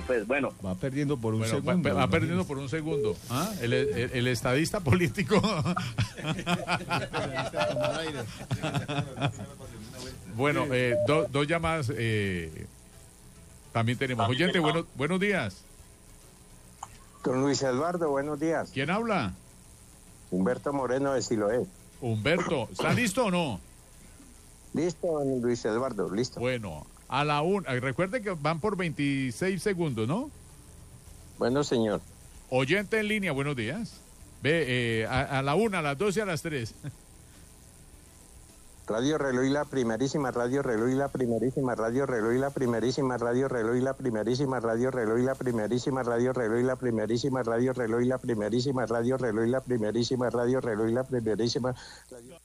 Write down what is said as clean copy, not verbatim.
pues bueno. Va perdiendo por un segundo. Va perdiendo por un segundo. ¿Ah? El estadista político. Bueno, dos llamadas también tenemos. Oyente, buenos días. Don Luis Eduardo, buenos días. ¿Quién habla? Humberto Moreno de Siloé. Humberto, ¿está listo o no? Listo, don Luis Eduardo, listo. Bueno, a la una. Recuerde que van por 26 segundos, ¿no? Bueno, señor. Oyente en línea, buenos días. Ve, a la una, a las 2 y a las 3. Radio Reloj y la primerísima, Radio Reloj y la primerísima, Radio Reloj y la primerísima, Radio Reloj y la primerísima, Radio Reloj y la primerísima, Radio Reloj y la primerísima, Radio Reloj y la primerísima, Radio Reloj y la primerísima, Radio Reloj y la primerísima.